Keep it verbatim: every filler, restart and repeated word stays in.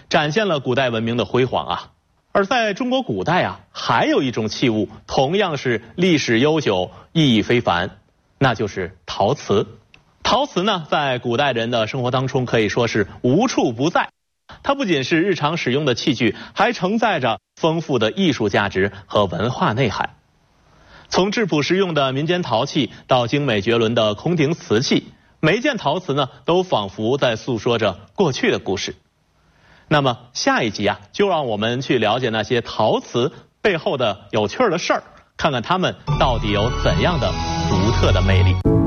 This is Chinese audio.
展现了古代文明的辉煌啊。而在中国古代啊，还有一种器物同样是历史悠久、意义非凡，那就是陶瓷。陶瓷呢，在古代人的生活当中可以说是无处不在。它不仅是日常使用的器具，还承载着丰富的艺术价值和文化内涵。从质朴实用的民间陶器到精美绝伦的宫廷瓷器，每一件陶瓷呢，都仿佛在诉说着过去的故事。那么下一集啊，就让我们去了解那些陶瓷背后的有趣的事儿，看看它们到底有怎样的独特的魅力。